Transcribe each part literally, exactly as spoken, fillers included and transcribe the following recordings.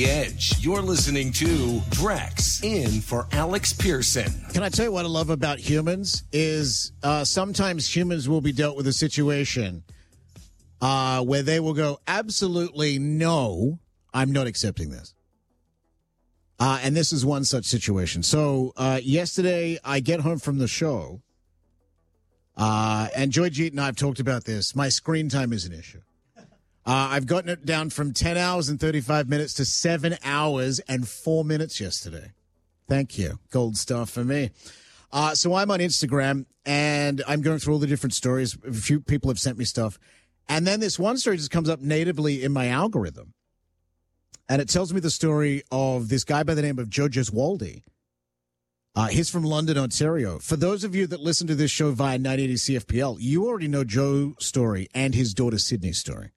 Edge. You're listening to Drex in for Alex Pearson. Can I tell you what I love about humans is uh, sometimes humans will be dealt with a situation uh, where they will go, absolutely no, I'm not accepting this. Uh, and this is one such situation. So uh, yesterday I get home from the show uh, and Joy Jeet and I have talked about this. My screen time is an issue. Uh, I've gotten it down from ten hours and thirty-five minutes to seven hours and four minutes yesterday. Thank you. Gold star for me. Uh, so I'm on Instagram, and I'm going through all the different stories. A few people have sent me stuff. And then this one story just comes up natively in my algorithm. And it tells me the story of this guy by the name of Joe Gesualdi. Uh, he's from London, Ontario. For those of you that listen to this show via nine eighty C F P L, you already know Joe's story and his daughter Sydney's story.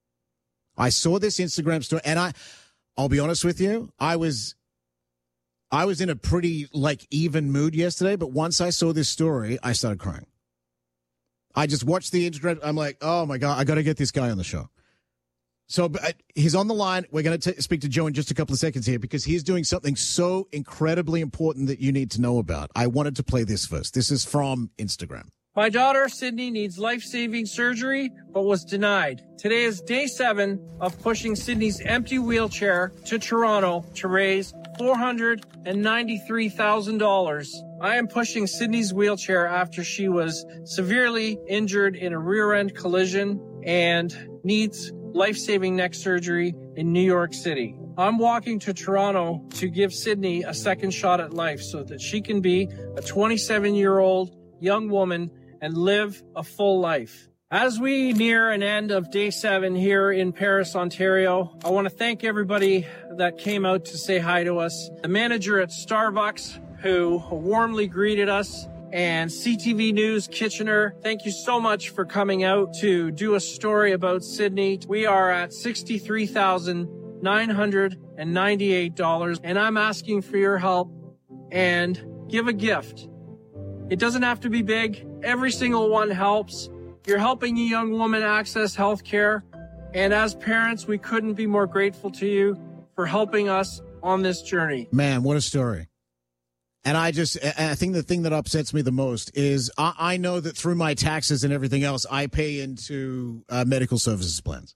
I saw this Instagram story, and I, I'll be honest with you, I was, I was in a pretty like even mood yesterday. But once I saw this story, I started crying. I just watched the Instagram. I'm like, oh my god, I got to get this guy on the show. So uh, he's on the line. We're going to speak to Joe in just a couple of seconds here because he's doing something so incredibly important that you need to know about. I wanted to play this first. This is from Instagram. My daughter, Sydney, needs life-saving surgery, but was denied. Today is day seven of pushing Sydney's empty wheelchair to Toronto to raise four hundred ninety-three thousand dollars. I am pushing Sydney's wheelchair after she was severely injured in a rear-end collision and needs life-saving neck surgery in New York City. I'm walking to Toronto to give Sydney a second shot at life so that she can be a twenty-seven-year-old young woman and live a full life. As we near an end of day seven here in Paris, Ontario, I want to thank everybody that came out to say hi to us. The manager at Starbucks who warmly greeted us, and C T V News Kitchener, thank you so much for coming out to do a story about Sydney. We are at sixty-three thousand nine hundred ninety-eight dollars, and I'm asking for your help and give a gift. It doesn't have to be big. Every single one helps. You're helping a young woman access health care. And as parents, we couldn't be more grateful to you for helping us on this journey. Man, what a story. And I just, I think the thing that upsets me the most is I, I know that through my taxes and everything else, I pay into uh, medical services plans.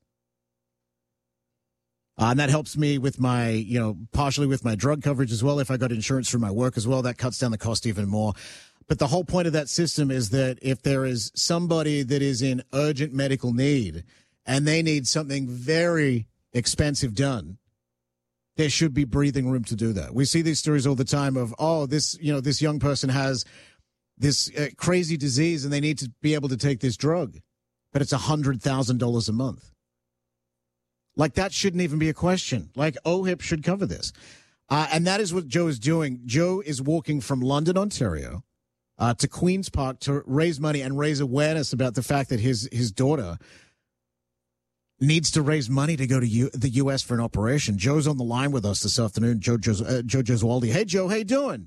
Uh, and that helps me with my, you know, partially with my drug coverage as well. If I got insurance through my work as well, that cuts down the cost even more. But the whole point of that system is that if there is somebody that is in urgent medical need and they need something very expensive done, there should be breathing room to do that. We see these stories all the time of, oh, this, you know, this young person has this uh, crazy disease and they need to be able to take this drug, but it's one hundred thousand dollars a month. Like, that shouldn't even be a question. Like, O H I P should cover this. Uh, and that is what Joe is doing. Joe is walking from London, Ontario, Uh, to Queen's Park to raise money and raise awareness about the fact that his his daughter needs to raise money to go to U- the U S for an operation. Joe's on the line with us this afternoon. Joe Jos- uh, Joe Gesualdi. Hey, Joe, how you doing?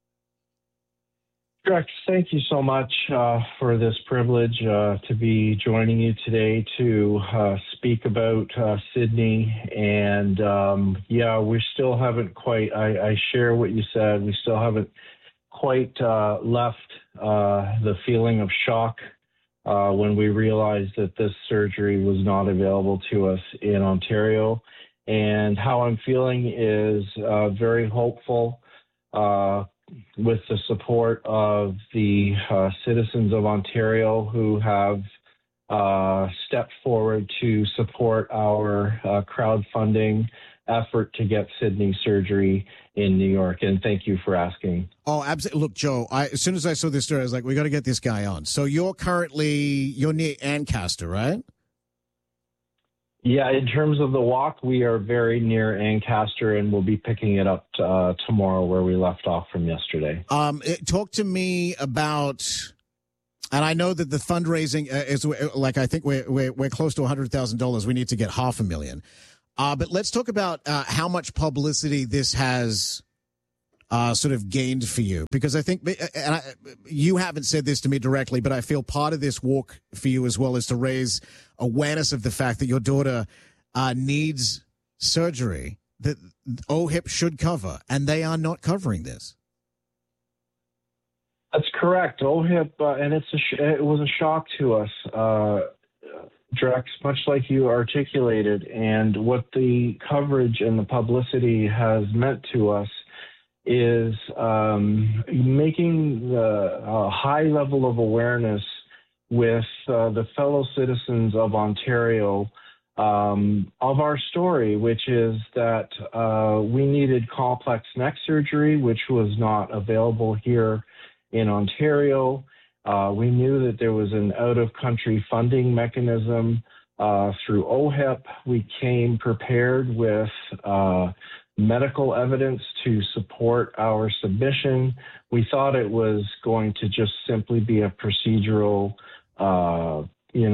Drex, thank you so much uh, for this privilege uh, to be joining you today to uh, speak about uh, Sydney. And um, yeah, we still haven't quite. I, I share what you said. We still haven't quite uh, left uh, the feeling of shock uh, when we realized that this surgery was not available to us in Ontario. And how I'm feeling is uh, very hopeful uh, with the support of the uh, citizens of Ontario who have uh, stepped forward to support our uh, crowdfunding effort to get Sydney surgery in New York. And thank you for asking. Oh, absolutely. Look, Joe, I, as soon as I saw this story, I was like, we got to get this guy on. So you're currently, you're near Ancaster, right? Yeah, in terms of the walk, we are very near Ancaster, and we'll be picking it up uh, tomorrow where we left off from yesterday. Um, it, talk to me about, and I know that the fundraising uh, is like, I think we're, we're, we're close to one hundred thousand dollars. We need to get half a million. Uh, but let's talk about uh, how much publicity this has uh, sort of gained for you, because I think, and I, you haven't said this to me directly, but I feel part of this walk for you as well is to raise awareness of the fact that your daughter uh, needs surgery that O H I P should cover, and they are not covering this. That's correct. O H I P, uh, and it's a sh- it was a shock to us, uh, Drex, much like you articulated, and what the coverage and the publicity has meant to us is um, making the uh, high level of awareness with uh, the fellow citizens of Ontario um, of our story, which is that uh, we needed complex neck surgery, which was not available here in Ontario. Uh, we knew that there was an out-of-country funding mechanism uh, through O H I P. We came prepared with uh, medical evidence to support our submission. We thought it was going to just simply be a procedural, uh, you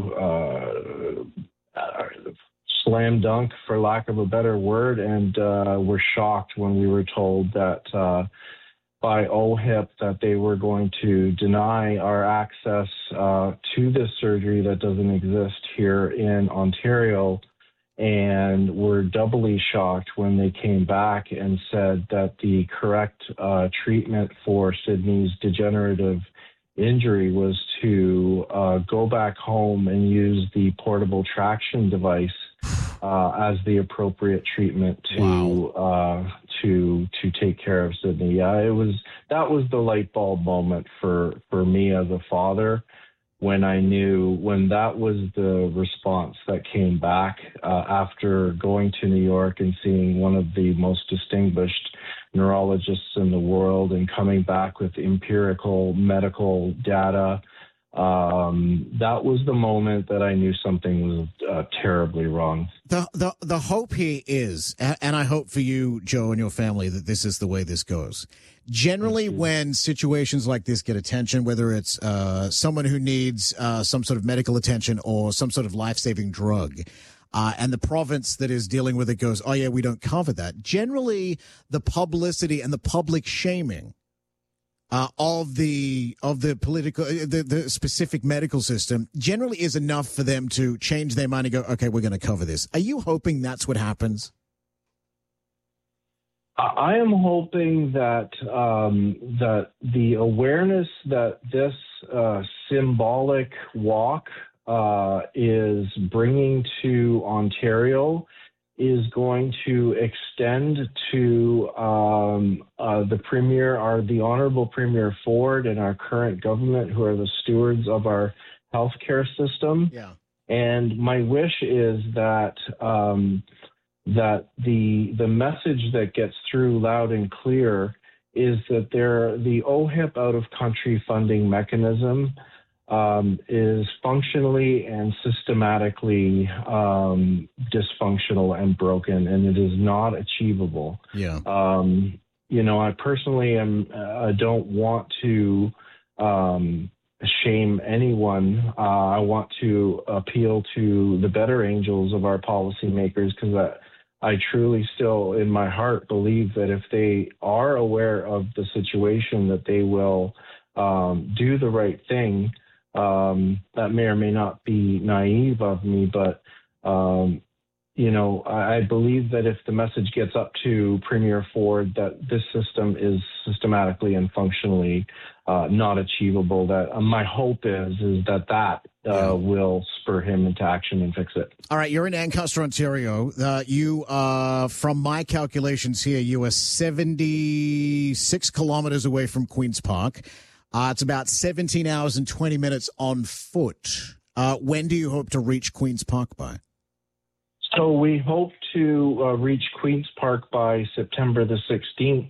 know, uh, uh, slam dunk, for lack of a better word, and uh, we're shocked when we were told that uh, by O H I P that they were going to deny our access uh, to this surgery that doesn't exist here in Ontario. And we're doubly shocked when they came back and said that the correct uh, treatment for Sydney's degenerative injury was to uh, go back home and use the portable traction device uh, as the appropriate treatment to wow. uh, to to take care of Sydney. Yeah, it was that was the light bulb moment for for me as a father, when I knew, when that was the response that came back uh, after going to New York and seeing one of the most distinguished neurologists in the world and coming back with empirical medical data. Um, that was the moment that I knew something was uh, terribly wrong. The, the the hope here is, and I hope for you, Joe, and your family, that this is the way this goes. Generally, when situations like this get attention, whether it's uh, someone who needs uh, some sort of medical attention or some sort of life-saving drug, uh, and the province that is dealing with it goes, oh, yeah, we don't cover that. Generally, the publicity and the public shaming Uh, of the of the political the, the specific medical system generally is enough for them to change their mind and go, okay, we're going to cover this. Are you hoping that's what happens? I am hoping that um, that the awareness that this uh, symbolic walk uh, is bringing to Ontario is going to extend to um, uh, the Premier, our the Honourable Premier Ford, and our current government, who are the stewards of our healthcare system. Yeah. And my wish is that um, that the the message that gets through loud and clear is that there the O H I P out of country funding mechanism Um, is functionally and systematically um, dysfunctional and broken, and it is not achievable. Yeah. Um, you know, I personally am. I don't want to um, shame anyone. Uh, I want to appeal to the better angels of our policymakers, because I, I truly still, in my heart, believe that if they are aware of the situation, that they will um, do the right thing. Um, that may or may not be naive of me, but, um, you know, I, I believe that if the message gets up to Premier Ford that this system is systematically and functionally uh, not achievable, that uh, my hope is is that that uh, yeah. will spur him into action and fix it. All right, you're in Ancaster, Ontario. Uh, you, uh, from my calculations here, you are seventy-six kilometers away from Queen's Park. Uh, it's about seventeen hours and twenty minutes on foot. Uh, when do you hope to reach Queen's Park by? So we hope to uh, reach Queen's Park by September the sixteenth.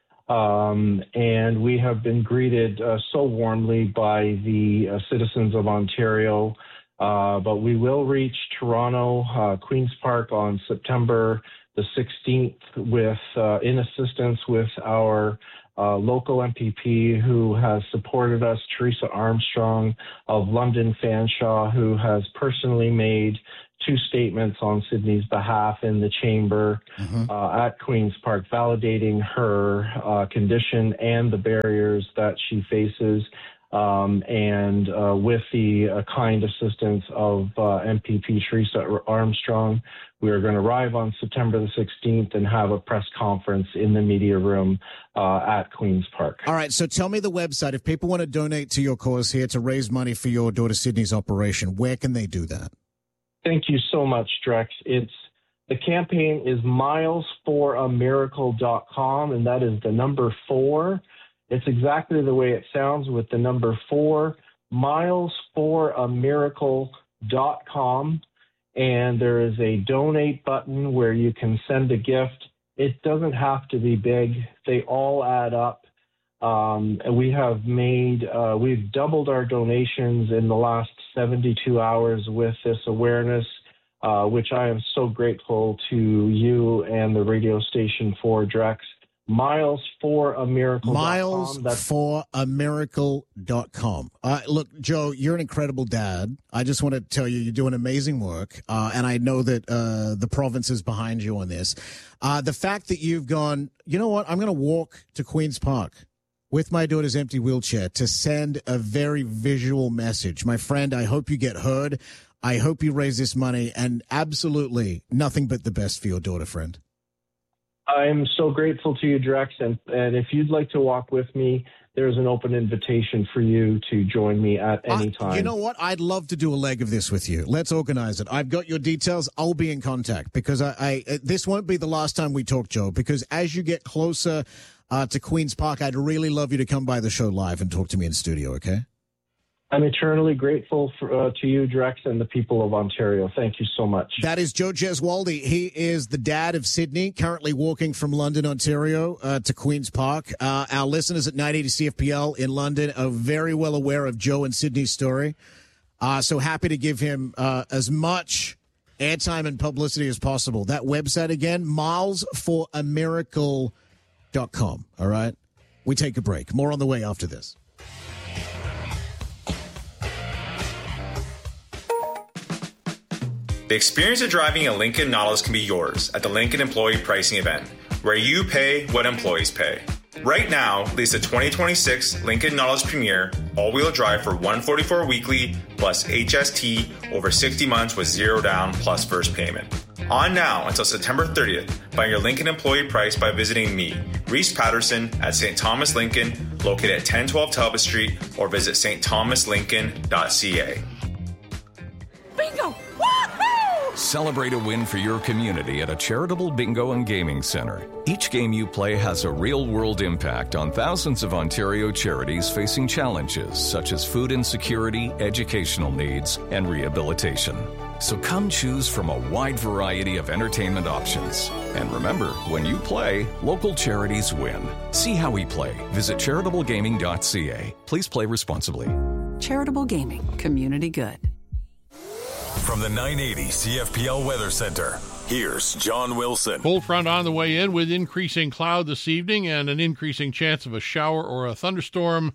Um, and we have been greeted uh, so warmly by the uh, citizens of Ontario. Uh, but we will reach Toronto, uh, Queen's Park on September the sixteenth with uh, in assistance with our Uh, local M P P who has supported us, Teresa Armstrong of London Fanshawe, who has personally made two statements on Sydney's behalf in the chamber mm-hmm. uh, at Queen's Park, validating her uh, condition and the barriers that she faces. Um, and uh, with the uh, kind assistance of uh, M P P Teresa Armstrong, we are going to arrive on September the sixteenth and have a press conference in the media room uh, at Queen's Park. All right, so tell me the website. If people want to donate to your cause here to raise money for your daughter Sydney's operation, where can they do that? Thank you so much, Drex. It's the campaign is miles for a miracle dot com, and that is the number four. It's exactly the way it sounds with the number four, miles for a miracle dot com. And there is a donate button where you can send a gift. It doesn't have to be big. They all add up. Um, and we have made, uh, we've doubled our donations in the last seventy-two hours with this awareness, uh, which I am so grateful to you and the radio station for, Drex. miles for a miracle dot com. miles for a miracle dot com. Uh, look, Joe, you're an incredible dad. I just want to tell you, you're doing amazing work. Uh, and I know that uh, the province is behind you on this. Uh, the fact that you've gone, you know what, I'm going to walk to Queen's Park with my daughter's empty wheelchair to send a very visual message. My friend, I hope you get heard. I hope you raise this money, and absolutely nothing but the best for your daughter, friend. I'm so grateful to you, Drex, and, and if you'd like to walk with me, there's an open invitation for you to join me at any time. Uh, you know what? I'd love to do a leg of this with you. Let's organize it. I've got your details. I'll be in contact because I, I this won't be the last time we talk, Joe, because as you get closer uh, to Queen's Park, I'd really love you to come by the show live and talk to me in studio, okay? I'm eternally grateful for, uh, to you, Drex, and the people of Ontario. Thank you so much. That is Joe Gesualdi. He is the dad of Sydney, currently walking from London, Ontario, uh, to Queen's Park. Uh, our listeners at nine eighty C F P L in London are very well aware of Joe and Sydney's story. Uh, so happy to give him uh, as much airtime and publicity as possible. That website again, miles for a miracle dot com. All right? We take a break. More on the way after this. The experience of driving a Lincoln Nautilus can be yours at the Lincoln Employee Pricing Event, where you pay what employees pay. Right now, lease a twenty twenty-six Lincoln Nautilus Premier all-wheel drive for one hundred forty-four dollars weekly plus H S T over sixty months with zero down plus first payment. On now until September thirtieth, find your Lincoln employee price by visiting me, Reese Patterson, at Saint Thomas Lincoln, located at ten twelve Talbot Street, or visit s t thomas lincoln dot c a. Bingo! Celebrate a win for your community at a charitable bingo and gaming center. Each game you play has a real-world impact on thousands of Ontario charities facing challenges such as food insecurity, educational needs, and rehabilitation. So come choose from a wide variety of entertainment options. And remember, when you play, local charities win. See how we play. Visit charitable gaming dot c a. Please play responsibly. Charitable Gaming. Community good. From the nine eighty C F P L Weather Center, here's John Wilson. Cold front on the way in with increasing cloud this evening and an increasing chance of a shower or a thunderstorm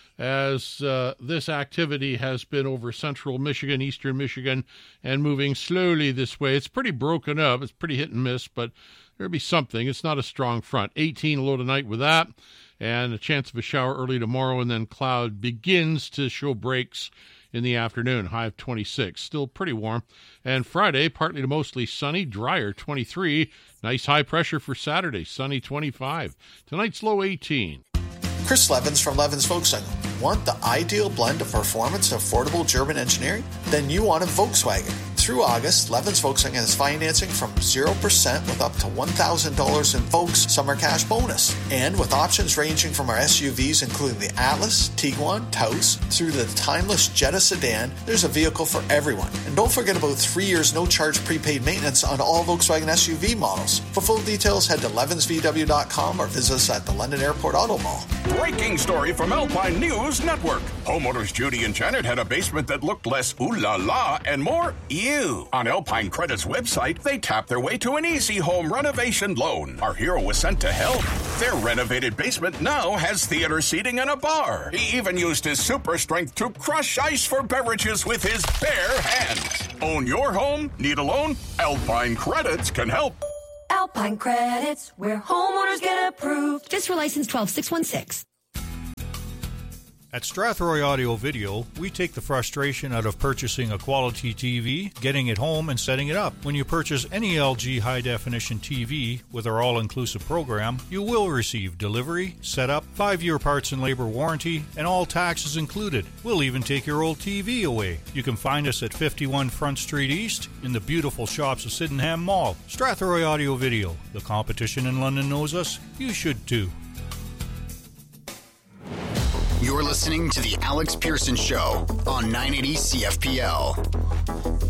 as uh, this activity has been over central Michigan, eastern Michigan, and moving slowly this way. It's pretty broken up. It's pretty hit and miss, but there'll be something. It's not a strong front. eighteen low tonight with that, and a chance of a shower early tomorrow, and then cloud begins to show breaks in the afternoon, high of twenty-six. Still pretty warm. And Friday, partly to mostly sunny, drier, twenty-three. Nice high pressure for Saturday, sunny, twenty-five. Tonight's low, eighteen. Chris Levins from Levins Volkswagen. Want the ideal blend of performance and affordable German engineering? Then you want a Volkswagen. Through August, Levins Volkswagen is financing from zero percent with up to one thousand dollars in Volks Summer Cash Bonus. And with options ranging from our S U Vs including the Atlas, Tiguan, Taos, through the timeless Jetta sedan, there's a vehicle for everyone. And don't forget about three years no-charge prepaid maintenance on all Volkswagen S U V models. For full details, head to levins v w dot com or visit us at the London Airport Auto Mall. Breaking story from Alpine News Network. Homeowners Judy and Janet had a basement that looked less ooh la la and more ew. On Alpine Credit's website, they tapped their way to an easy home renovation loan. Our hero was sent to help. Their renovated basement now has theater seating and a bar. He even used his super strength to crush ice for beverages with his bare hands. Own your home? Need a loan? Alpine Credits can help. Alpine Credits, where homeowners get approved. Just for license twelve six one six. At Strathroy Audio Video, we take the frustration out of purchasing a quality T V, getting it home, and setting it up. When you purchase any L G high-definition T V with our all-inclusive program, you will receive delivery, setup, five-year parts and labor warranty, and all taxes included. We'll even take your old T V away. You can find us at fifty-one Front Street East in the beautiful shops of Sydenham Mall. Strathroy Audio Video. The competition in London knows us. You should too. You're listening to The Alex Pearson Show on nine eighty C F P L.